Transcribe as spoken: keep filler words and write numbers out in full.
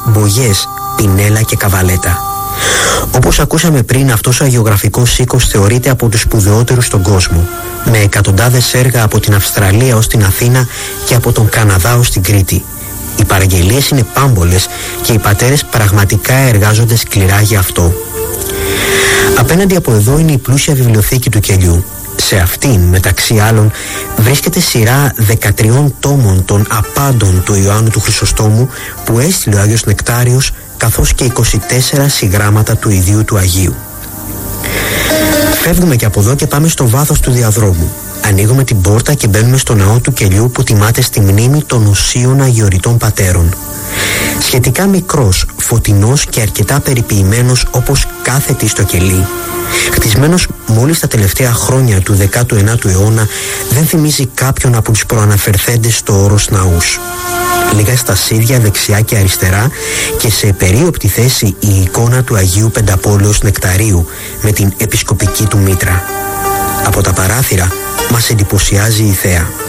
Μπογιές, Πινέλα και Καβαλέτα. Όπως ακούσαμε πριν, αυτός ο αγιογραφικός οίκος θεωρείται από τους σπουδαιότερους στον κόσμο, με εκατοντάδες έργα από την Αυστραλία ως την Αθήνα και από τον Καναδά ως την Κρήτη. Οι παραγγελίες είναι πάμπολες και οι πατέρες πραγματικά εργάζονται σκληρά για αυτό. Απέναντι από εδώ είναι η πλούσια βιβλιοθήκη του κελιού. Σε αυτήν, μεταξύ άλλων, βρίσκεται σειρά δεκατριών τόμων των απάντων του Ιωάννου του Χρυσοστόμου που έστειλε ο Άγιος Νεκτάριος, καθώς και είκοσι τέσσερα συγγράμματα του ιδίου του Αγίου. Φεύγουμε και από εδώ και πάμε στο βάθος του διαδρόμου. Ανοίγουμε την πόρτα και μπαίνουμε στο ναό του κελιού που τιμάται στη μνήμη των οσίων αγιοριτών πατέρων. Σχετικά μικρός, φωτεινός και αρκετά περιποιημένος όπως κάθε τι στο κελί. Χτισμένος μόλις τα τελευταία χρόνια του δέκατου ένατου αιώνα, δεν θυμίζει κάποιον από τους προαναφερθέντες στο όρος ναούς. Λίγα στασίδια δεξιά και αριστερά και σε περίοπτη θέση η εικόνα του Αγίου Πενταπόλεως Νεκταρίου με την επισκοπική του μήτρα. Από τα παράθυρα μας εντυπωσιάζει η θέα.